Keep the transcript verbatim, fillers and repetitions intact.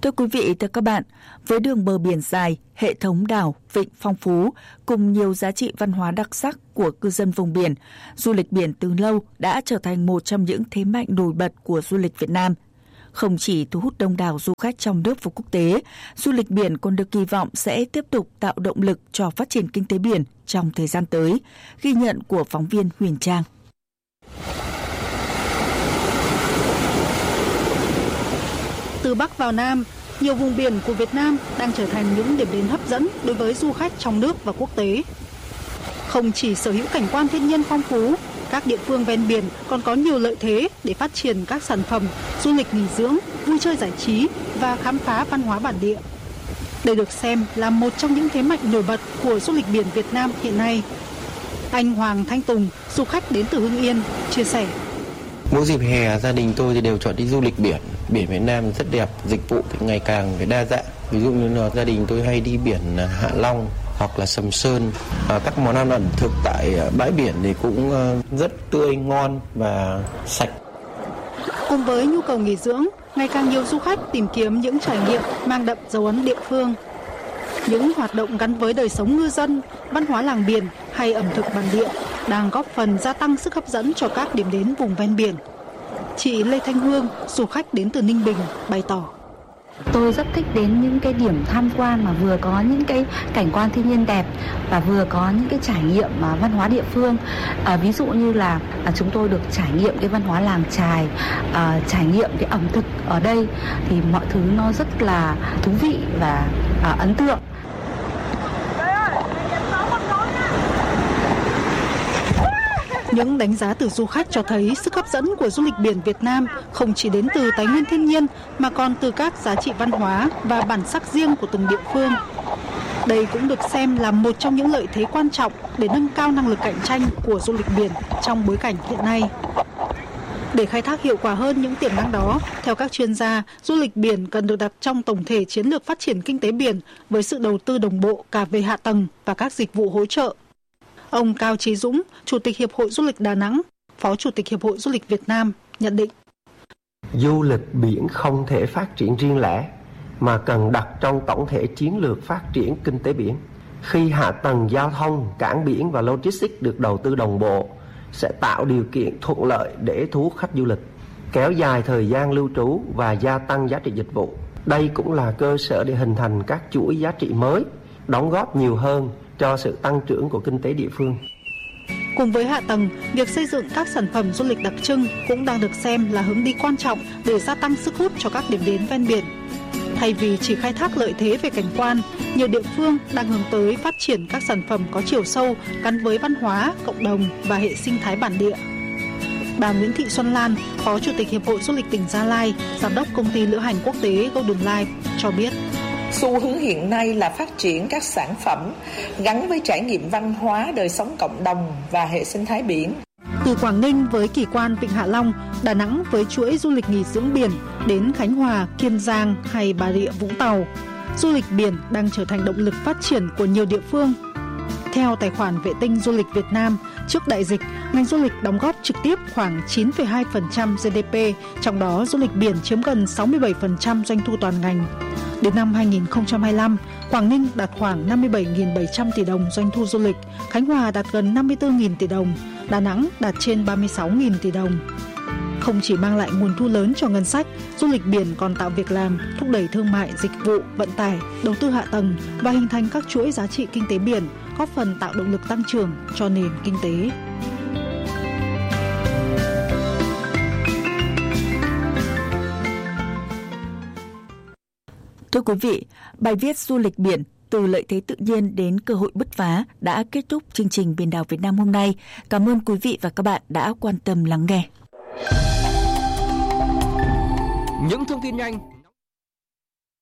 Thưa quý vị, thưa các bạn, với đường bờ biển dài, hệ thống đảo, vịnh phong phú cùng nhiều giá trị văn hóa đặc sắc của cư dân vùng biển, du lịch biển từ lâu đã trở thành một trong những thế mạnh nổi bật của du lịch Việt Nam. Không chỉ thu hút đông đảo du khách trong nước và quốc tế, du lịch biển còn được kỳ vọng sẽ tiếp tục tạo động lực cho phát triển kinh tế biển trong thời gian tới, ghi nhận của phóng viên Huyền Trang. Từ Bắc vào Nam, nhiều vùng biển của Việt Nam đang trở thành những điểm đến hấp dẫn đối với du khách trong nước và quốc tế. Không chỉ sở hữu cảnh quan thiên nhiên phong phú, các địa phương ven biển còn có nhiều lợi thế để phát triển các sản phẩm du lịch nghỉ dưỡng, vui chơi giải trí và khám phá văn hóa bản địa. Đây được xem là một trong những thế mạnh nổi bật của du lịch biển Việt Nam hiện nay. Anh Hoàng Thanh Tùng, du khách đến từ Hưng Yên, chia sẻ. Mỗi dịp hè, gia đình tôi thì đều chọn đi du lịch biển. Biển Việt Nam rất đẹp, dịch vụ thì ngày càng phải đa dạng. Ví dụ như là gia đình tôi hay đi biển Hạ Long hoặc là Sầm Sơn. À, các món ăn ẩm thực tại bãi biển thì cũng rất tươi, ngon và sạch. Cùng với nhu cầu nghỉ dưỡng, ngày càng nhiều du khách tìm kiếm những trải nghiệm mang đậm dấu ấn địa phương. Những hoạt động gắn với đời sống ngư dân, văn hóa làng biển hay ẩm thực bản địa đang góp phần gia tăng sức hấp dẫn cho các điểm đến vùng ven biển. Chị Lê Thanh Hương, du khách đến từ Ninh Bình, bày tỏ. Tôi rất thích đến những cái điểm tham quan mà vừa có những cái cảnh quan thiên nhiên đẹp và vừa có những cái trải nghiệm mà văn hóa địa phương. À, ví dụ như là à, chúng tôi được trải nghiệm cái văn hóa làng chài, à, trải nghiệm cái ẩm thực ở đây thì mọi thứ nó rất là thú vị và à, ấn tượng. Những đánh giá từ du khách cho thấy sức hấp dẫn của du lịch biển Việt Nam không chỉ đến từ tài nguyên thiên nhiên mà còn từ các giá trị văn hóa và bản sắc riêng của từng địa phương. Đây cũng được xem là một trong những lợi thế quan trọng để nâng cao năng lực cạnh tranh của du lịch biển trong bối cảnh hiện nay. Để khai thác hiệu quả hơn những tiềm năng đó, theo các chuyên gia, du lịch biển cần được đặt trong tổng thể chiến lược phát triển kinh tế biển với sự đầu tư đồng bộ cả về hạ tầng và các dịch vụ hỗ trợ. Ông Cao Chí Dũng, Chủ tịch Hiệp hội Du lịch Đà Nẵng, Phó Chủ tịch Hiệp hội Du lịch Việt Nam nhận định. Du lịch biển không thể phát triển riêng lẻ mà cần đặt trong tổng thể chiến lược phát triển kinh tế biển. Khi hạ tầng giao thông, cảng biển và logistics được đầu tư đồng bộ sẽ tạo điều kiện thuận lợi để thu hút khách du lịch, kéo dài thời gian lưu trú và gia tăng giá trị dịch vụ. Đây cũng là cơ sở để hình thành các chuỗi giá trị mới, đóng góp nhiều hơn cho sự tăng trưởng của kinh tế địa phương. Cùng với hạ tầng, việc xây dựng các sản phẩm du lịch đặc trưng cũng đang được xem là hướng đi quan trọng để gia tăng sức hút cho các điểm đến ven biển. Thay vì chỉ khai thác lợi thế về cảnh quan, nhiều địa phương đang hướng tới phát triển các sản phẩm có chiều sâu gắn với văn hóa, cộng đồng và hệ sinh thái bản địa. Bà Nguyễn Thị Xuân Lan, Phó Chủ tịch Hiệp hội Du lịch tỉnh Gia Lai, Giám đốc Công ty Lữ hành Quốc tế Golden Life cho biết. Xu hướng hiện nay là phát triển các sản phẩm gắn với trải nghiệm văn hóa, đời sống cộng đồng và hệ sinh thái biển. Từ Quảng Ninh với kỳ quan Vịnh Hạ Long, Đà Nẵng với chuỗi du lịch nghỉ dưỡng biển, đến Khánh Hòa, Kiên Giang hay Bà Rịa Vũng Tàu, du lịch biển đang trở thành động lực phát triển của nhiều địa phương. Theo tài khoản Vệ tinh Du lịch Việt Nam, trước đại dịch, ngành du lịch đóng góp trực tiếp khoảng chín phẩy hai phần trăm giê đê pê, trong đó du lịch biển chiếm gần sáu mươi bảy phần trăm doanh thu toàn ngành. Đến năm hai nghìn không trăm hai mươi lăm, Quảng Ninh đạt khoảng năm mươi bảy nghìn bảy trăm tỷ đồng doanh thu du lịch, Khánh Hòa đạt gần năm mươi tư nghìn tỷ đồng, Đà Nẵng đạt trên ba mươi sáu nghìn tỷ đồng. Không chỉ mang lại nguồn thu lớn cho ngân sách, du lịch biển còn tạo việc làm, thúc đẩy thương mại, dịch vụ, vận tải, đầu tư hạ tầng và hình thành các chuỗi giá trị kinh tế biển, góp phần tạo động lực tăng trưởng cho nền kinh tế. Thưa quý vị, bài viết Du lịch biển từ lợi thế tự nhiên đến cơ hội bứt phá đã kết thúc chương trình Biển đảo Việt Nam hôm nay. Cảm ơn quý vị và các bạn đã quan tâm lắng nghe. Những thông tin nhanh,